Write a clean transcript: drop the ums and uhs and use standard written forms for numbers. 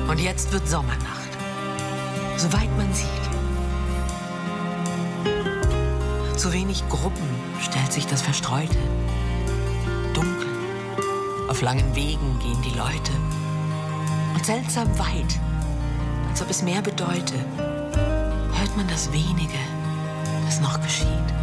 Und jetzt wird Sommernacht, soweit man sieht. Zu wenig Gruppen stellt sich das Verstreute. Dunkel, auf langen Wegen gehen die Leute. Und seltsam weit, als ob es mehr bedeute, hört man das Wenige, das noch geschieht.